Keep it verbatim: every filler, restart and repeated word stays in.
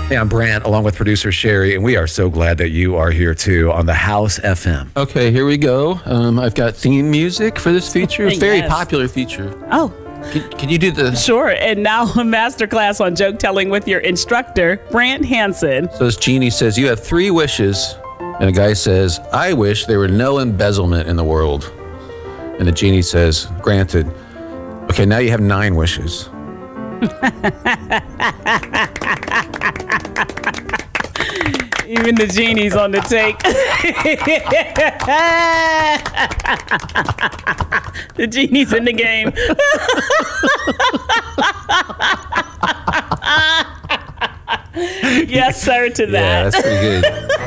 Hey, I'm Brant, along with producer Sherry, and we are so glad that you are here too on the House F M. Okay, here we go. Um, I've got theme music for this feature. It's a very Yes. popular feature. Oh, Can, can you do the... sure. And now a masterclass on joke telling with your instructor, Brant Hansen. So this genie says, you have three wishes. And a guy says, I wish there were no embezzlement in the world. And the genie says, granted. Okay, now you have nine wishes. Even the genie's on the take. The genie's in the game. Yes, sir, to Yeah, that. that's pretty good.